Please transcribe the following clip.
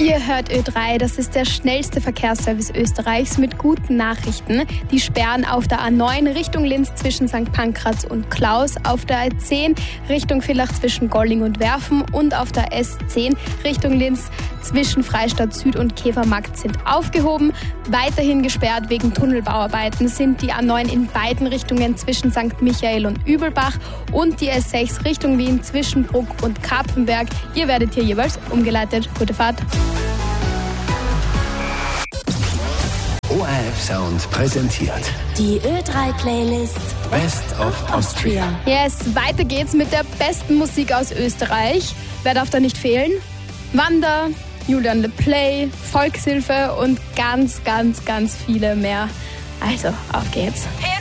Ihr hört Ö3, das ist der schnellste Verkehrsservice Österreichs mit guten Nachrichten. Die Sperren auf der A9 Richtung Linz zwischen St. Pankraz und Klaus, auf der A10 Richtung Villach zwischen Golling und Werfen und auf der S10 Richtung Linz zwischen Freistadt Süd und Käfermarkt sind aufgehoben. Weiterhin gesperrt wegen Tunnelbauarbeiten sind die A9 in beiden Richtungen zwischen St. Michael und Übelbach und die S6 Richtung Wien zwischen Bruck und Karpfenberg. Ihr werdet hier jeweils umgeleitet. Gute Fahrt. ORF Sound präsentiert die Ö3-Playlist Best of Austria. Yes, weiter geht's mit der besten Musik aus Österreich. Wer darf da nicht fehlen? Wanda, Julian Le Play, Volkshilfe und ganz viele mehr. Also, auf geht's.